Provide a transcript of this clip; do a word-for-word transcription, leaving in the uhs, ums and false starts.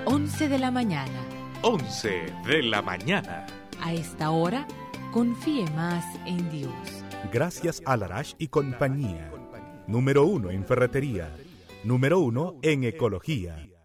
once de la mañana. once de la mañana. A esta hora, confíe más en Dios. Gracias a Larash y compañía. Número uno en ferretería. Número uno en ecología.